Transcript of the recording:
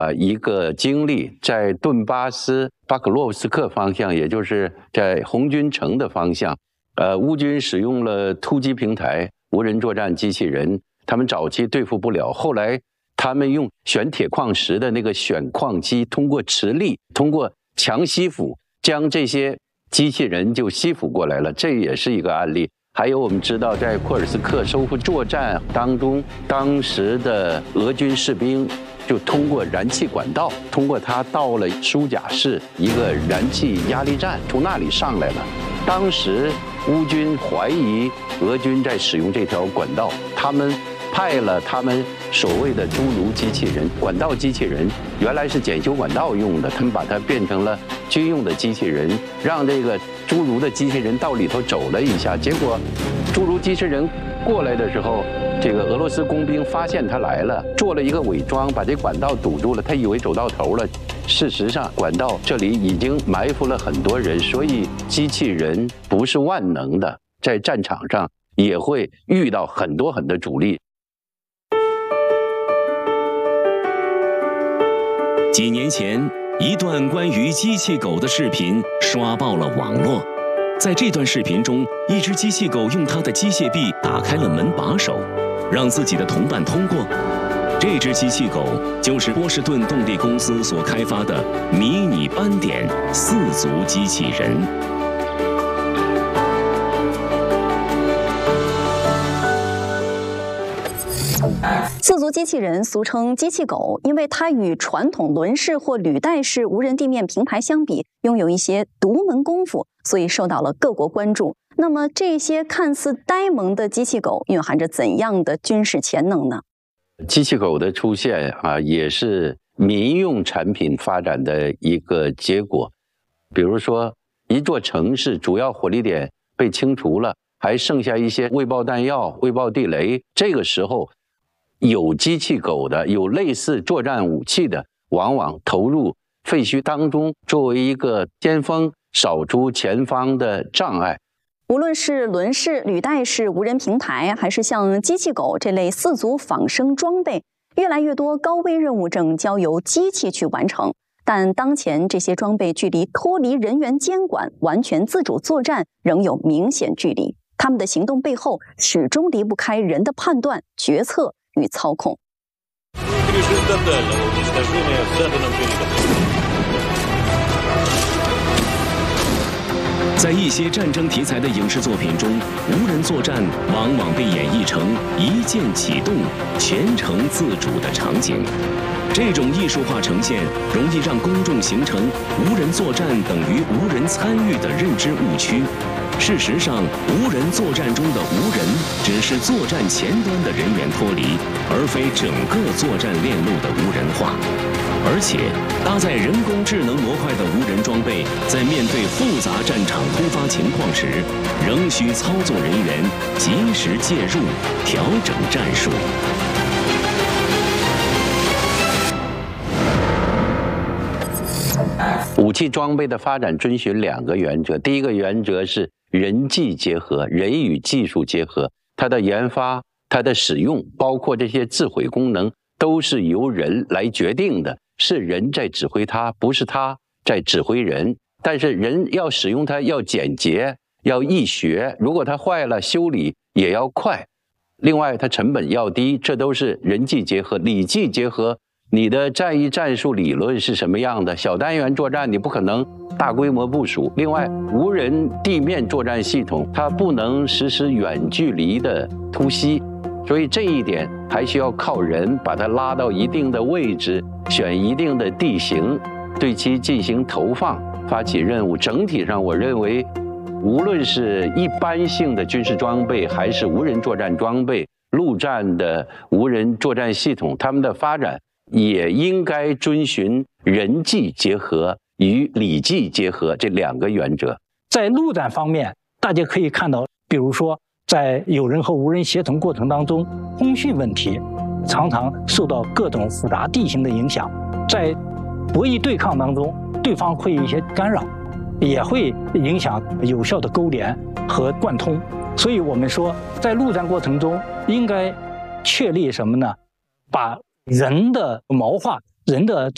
一个经历，在顿巴斯巴克洛夫斯克方向，也就是在红军城的方向，乌军使用了突击平台无人作战机器人，他们早期对付不了，后来他们用选铁矿石的那个选矿机，通过磁力，通过强吸附，将这些机器人就吸附过来了，这也是一个案例。还有我们知道，在库尔斯克收复作战当中，当时的俄军士兵就通过燃气管道，通过它到了苏贾市一个燃气压力站，从那里上来了。当时乌军怀疑俄军在使用这条管道，他们派了他们所谓的侏儒机器人、管道机器人，原来是检修管道用的，他们把它变成了军用的机器人，让这个侏儒的机器人到里头走了一下，结果侏儒机器人过来的时候，这个俄罗斯工兵发现他来了，做了一个伪装，把这管道堵住了，他以为走到头了，事实上管道这里已经埋伏了很多人，所以机器人不是万能的，在战场上也会遇到很多阻力。 几年前，一段关于机器狗的视频刷爆了网络。在这段视频中，一只机器狗用它的机械臂打开了门把手，让自己的同伴通过。这只机器狗就是波士顿动力公司所开发的迷你斑点4足机器人。 4足机器人俗称机器狗，因为它与传统轮式或履带式无人地面平台相比，拥有一些独门功夫，所以受到了各国关注。那么这些看似呆萌的机器狗蕴含着怎样的军事潜能呢？ 机器狗的出现也是民用产品发展的一个结果。比如说，一座城市主要火力点被清除了，还剩下一些未爆弹药、未爆地雷，这个时候有机器狗的、有类似作战武器的，往往投入废墟当中，作为一个先锋，扫除前方的障碍。 无论是轮式、履带式无人平台，还是像机器狗这类4足仿生装备，越来越多高危任务正交由机器去完成。但当前这些装备距离脱离人员监管、完全自主作战仍有明显距离，他们的行动背后始终离不开人的判断、决策与操控。 在一些战争题材的影视作品中，无人作战往往被演绎成一键启动、全程自主的场景。这种艺术化呈现容易让公众形成无人作战等于无人参与的认知误区。事实上，无人作战中的无人只是作战前端的人员脱离，而非整个作战链路的无人化。而且，搭载人工智能模块的无人装备，在面对复杂战场突发情况时，仍需操作人员及时介入，调整战术。 武器装备的发展遵循2个原则，第一个原则是人技结合，人与技术结合，它的研发、它的使用，包括这些自毁功能，都是由人来决定的，是人在指挥它，不是它在指挥人。但是人要使用它要简洁，要易学，如果它坏了，修理也要快。另外，它成本要低，这都是人技结合。理技结合，你的战役战术理论是什么样的？小单元作战你不可能大规模部署。另外，无人地面作战系统它不能实施远距离的突袭，所以这一点还需要靠人把它拉到一定的位置，选一定的地形，对其进行投放，发起任务。整体上，我认为，无论是一般性的军事装备，还是无人作战装备、陆战的无人作战系统，它们的发展也应该遵循人技结合与理技结合这2个原则。 在陆战方面，大家可以看到，比如说在有人和无人协同过程当中，通讯问题常常受到各种复杂地形的影响，在博弈对抗当中，对方会有一些干扰，也会影响有效的勾连和贯通。所以我们说，在陆战过程中应该确立什么呢？把人的谋划、人的